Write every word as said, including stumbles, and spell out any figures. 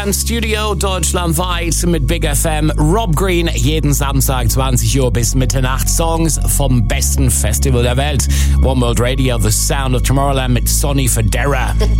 Studio deutschlandweit mit Big F M. Rob Green, jeden Samstag zwanzig Uhr bis Mitternacht. Songs vom besten Festival der Welt. One World Radio, The Sound of Tomorrowland mit Sonny Fodera.